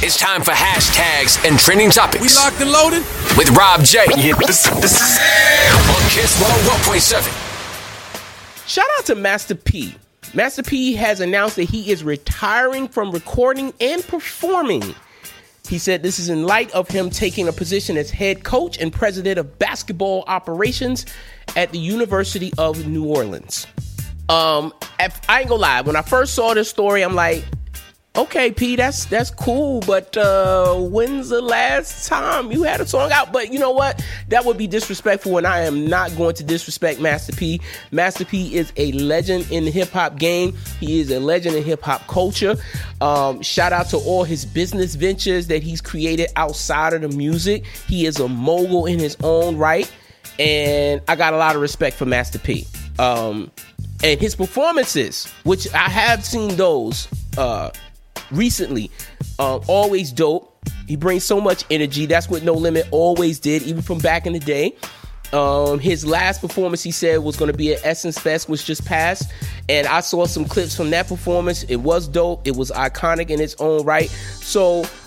It's time for hashtags and trending topics. We locked and loaded with Rob J. Yeah, this is on Kiss 101.7. Shout out to Master P. Master P has announced that he is retiring from recording and performing. He said this is in light of him taking a position as head coach and president of basketball operations at the University of New Orleans. I ain't gonna lie. When I first saw this story, I'm like, okay, P, that's cool, but when's the last time you had a song out? But you know what? That would be disrespectful, and I am not going to disrespect Master P. Master P is a legend in the hip-hop game. He is a legend in hip-hop culture. Shout out to all his business ventures that he's created outside of the music. He is a mogul in his own right, and I got a lot of respect for Master P. And his performances, which I have seen those recently, always dope. He brings so much energy. That's what No Limit always did, even from back in the day. His last performance, he said, was going to be at Essence Fest, which just passed, and I saw some clips from that performance. It was dope. It was iconic in its own right. So